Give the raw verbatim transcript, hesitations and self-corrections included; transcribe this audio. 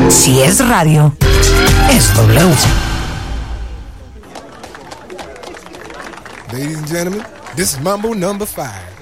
Si es radio, es W. Ladies and gentlemen, this is Mambo number five.